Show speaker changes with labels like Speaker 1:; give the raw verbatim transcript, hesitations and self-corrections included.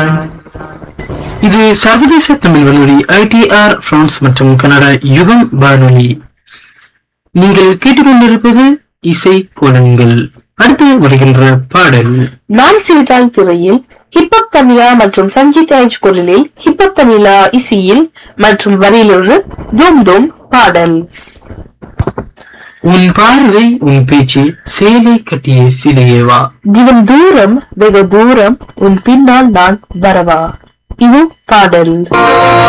Speaker 1: இது சர்வதேச தமிழ் வானொலி ஐ டி ஆர் பிரான்ஸ் மற்றும் கனடா யுகம் வானொலி. நீங்கள் கேட்டுக்கொண்டிருப்பது இசை கோலங்கள். அடுத்து வருகின்ற பாடல்
Speaker 2: நான் சிரித்தால் துறையில் ஹிப்ஹப் தமிழா மற்றும் சஞ்சித் ராஜ் குரலில் ஹிப்ஹப் தமிழா இசையில் மற்றும் வரியிலொரு தூம் தூம் பாடல்.
Speaker 1: உன் பார்வை உன் பேச்சு சேலை கட்டிய சிலையேவா,
Speaker 2: தினம் தூரம் வெகு தூரம் உன் பின்னால் நான் வரவா. இது பாடல்.